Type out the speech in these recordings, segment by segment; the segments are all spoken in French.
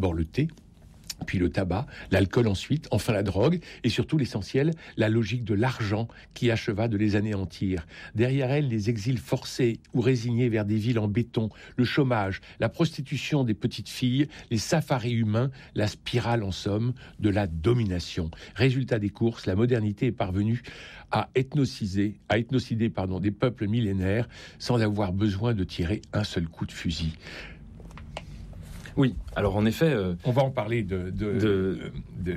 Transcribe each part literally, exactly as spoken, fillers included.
d'abord le thé, puis le tabac, l'alcool ensuite, enfin la drogue, et surtout l'essentiel, la logique de l'argent qui acheva de les anéantir. Derrière elle, les exils forcés ou résignés vers des villes en béton, le chômage, la prostitution des petites filles, les safaris humains, la spirale en somme de la domination. Résultat des courses, la modernité est parvenue à ethnociser, à ethnocider pardon, des peuples millénaires sans avoir besoin de tirer un seul coup de fusil. Oui, alors en effet... Euh, On va en parler de, de, de... de,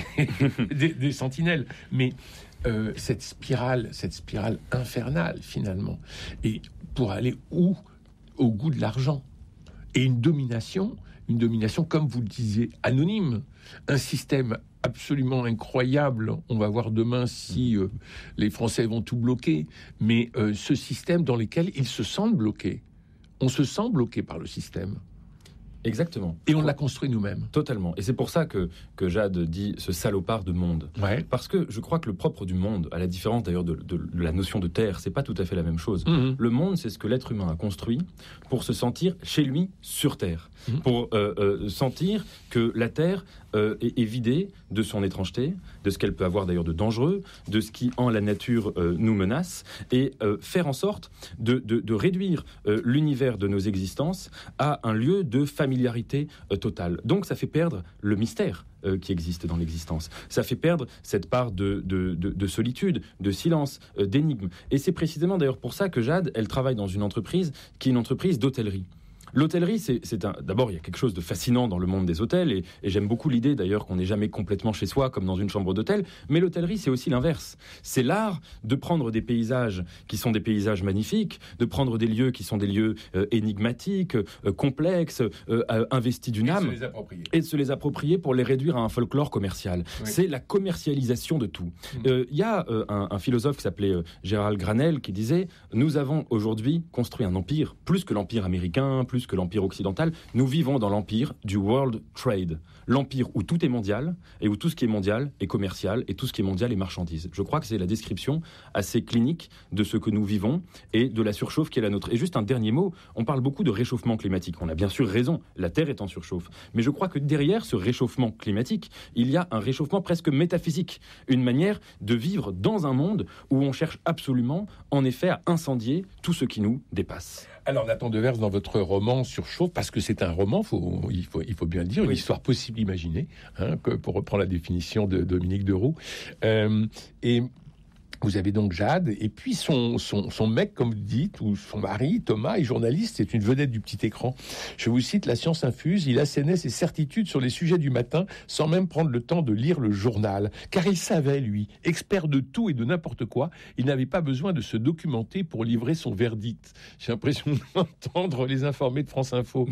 de des, des sentinelles, mais euh, cette spirale, cette spirale infernale finalement, et pour aller où? Au goût de l'argent. Et une domination, une domination, comme vous le disiez, anonyme, un système absolument incroyable. On va voir demain si euh, les Français vont tout bloquer, mais euh, ce système dans lequel ils se sentent bloqués. On se sent bloqué par le système. Exactement. Et on l'a construit nous-mêmes. Totalement. Et c'est pour ça que, que Jade dit ce salopard de monde. Ouais. Parce que je crois que le propre du monde, à la différence d'ailleurs de, de, de la notion de terre, c'est pas tout à fait la même chose. Mmh. Le monde, c'est ce que l'être humain a construit pour se sentir chez lui sur terre. Mmh. Pour euh, euh, sentir que la terre euh, est, est vidée de son étrangeté, de ce qu'elle peut avoir d'ailleurs de dangereux, de ce qui en la nature euh, nous menace, et euh, faire en sorte de, de, de réduire euh, l'univers de nos existences à un lieu de familiarité euh, totale. Donc ça fait perdre le mystère euh, qui existe dans l'existence. Ça fait perdre cette part de, de, de, de solitude, de silence, euh, d'énigme. Et c'est précisément d'ailleurs pour ça que Jade, elle travaille dans une entreprise qui est une entreprise d'hôtellerie. L'hôtellerie, c'est, c'est un... D'abord, il y a quelque chose de fascinant dans le monde des hôtels, et, et j'aime beaucoup l'idée d'ailleurs qu'on n'est jamais complètement chez soi, comme dans une chambre d'hôtel, mais l'hôtellerie, c'est aussi l'inverse. C'est l'art de prendre des paysages qui sont des paysages magnifiques, de prendre des lieux qui sont des lieux euh, énigmatiques, euh, complexes, euh, euh, investis d'une âme, et de se les approprier. et de se les approprier pour les réduire à un folklore commercial. Oui. C'est la commercialisation de tout. Il mmh. euh, y a euh, un, un philosophe qui s'appelait euh, Gérald Granel qui disait « Nous avons aujourd'hui construit un empire, plus que l'empire américain, plus que l'empire occidental, nous vivons dans l'empire du World Trade, l'empire où tout est mondial et où tout ce qui est mondial est commercial et tout ce qui est mondial est marchandise. » Je crois que c'est la description assez clinique de ce que nous vivons et de la surchauffe qui est la nôtre. Et juste un dernier mot, on parle beaucoup de réchauffement climatique. On a bien sûr raison, la Terre est en surchauffe. Mais je crois que derrière ce réchauffement climatique, il y a un réchauffement presque métaphysique, une manière de vivre dans un monde où on cherche absolument, en effet, à incendier tout ce qui nous dépasse. Alors Nathan Devers, dans votre roman Surchauffe, parce que c'est un roman, faut, il, faut, il faut bien le dire, une oui. histoire possible imaginée, hein, que, pour reprendre la définition de Dominique Deroux. Euh, et vous avez donc Jade, et puis son, son, son mec, comme vous dites, ou son mari, Thomas, est journaliste, c'est une vedette du petit écran. Je vous cite, la science infuse, il assénait ses certitudes sur les sujets du matin, sans même prendre le temps de lire le journal. Car il savait, lui, expert de tout et de n'importe quoi, il n'avait pas besoin de se documenter pour livrer son verdict. J'ai l'impression d'entendre les informés de France Info.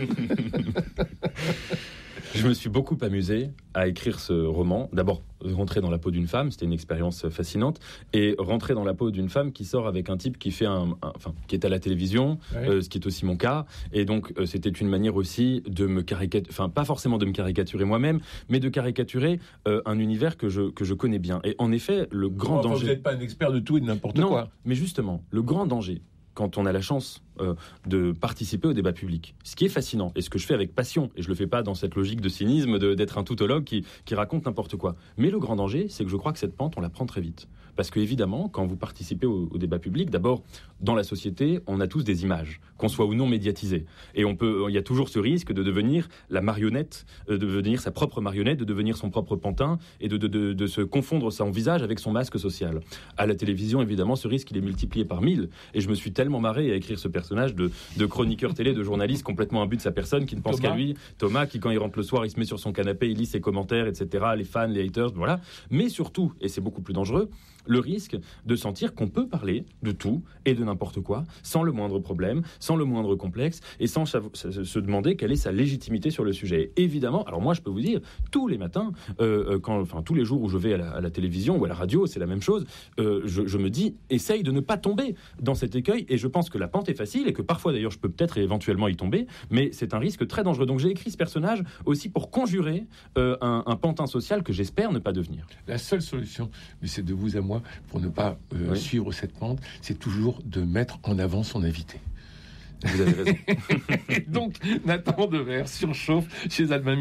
Je me suis beaucoup amusé à écrire ce roman. D'abord, rentrer dans la peau d'une femme, c'était une expérience fascinante. Et rentrer dans la peau d'une femme qui sort avec un type qui fait un, un enfin, qui est à la télévision, ouais. euh, ce qui est aussi mon cas. Et donc, euh, c'était une manière aussi de me caricaturer, enfin, pas forcément de me caricaturer moi-même, mais de caricaturer euh, un univers que je, que je connais bien. Et en effet, le grand enfin, danger... Vous n'êtes pas un expert de tout et de n'importe non, quoi. Mais justement, le grand danger, quand on a la chance euh, de participer au débat public. Ce qui est fascinant, et ce que je fais avec passion, et je le fais pas dans cette logique de cynisme, de, d'être un tautologue qui, qui raconte n'importe quoi. Mais le grand danger, c'est que je crois que cette pente, on la prend très vite. Parce que évidemment, quand vous participez au, au débat public, d'abord, dans la société, on a tous des images, qu'on soit ou non médiatisé. Et on peut, il y a toujours ce risque de devenir la marionnette, de devenir sa propre marionnette, de devenir son propre pantin, et de, de, de, de se confondre son visage avec son masque social. À la télévision, évidemment, ce risque, il est multiplié par mille. Et je me suis tellement marré à écrire ce personnage de, de chroniqueur télé, de journaliste complètement imbu de sa personne, qui ne pense Thomas. qu'à lui. Thomas, qui quand il rentre le soir, il se met sur son canapé, il lit ses commentaires, et cetera, les fans, les haters, voilà. Mais surtout, et c'est beaucoup plus dangereux, le risque de sentir qu'on peut parler de tout et de n'importe quoi, sans le moindre problème, sans le moindre complexe, et sans se demander quelle est sa légitimité sur le sujet. Et évidemment, alors moi je peux vous dire, tous les matins, euh, quand, enfin tous les jours où je vais à la, à la télévision ou à la radio, c'est la même chose, euh, je, je me dis, essaye de ne pas tomber dans cet écueil, et je pense que la pente est facile, et que parfois d'ailleurs je peux peut-être éventuellement y tomber, mais c'est un risque très dangereux. Donc j'ai écrit ce personnage aussi pour conjurer euh, un, un pantin social que j'espère ne pas devenir. La seule solution, mais c'est de vous à moi, pour ne pas euh, oui. suivre cette pente, c'est toujours de mettre en avant son invité. Vous avez raison. Donc, Nathan Devers surchauffe chez Albin